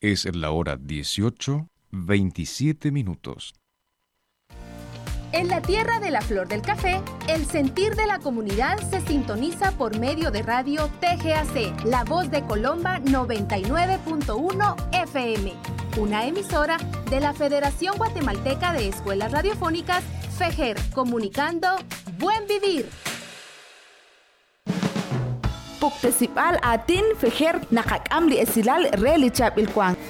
Es la hora 18:27. En la tierra de la flor del café, el sentir de la comunidad se sintoniza por medio de radio TGAC, La Voz de Colomba 99.1 FM, una emisora de la Federación Guatemalteca de Escuelas Radiofónicas, FEGER, comunicando Buen Vivir. Puktesipal atin FEGER nakakam li esilal reli chapil kwang.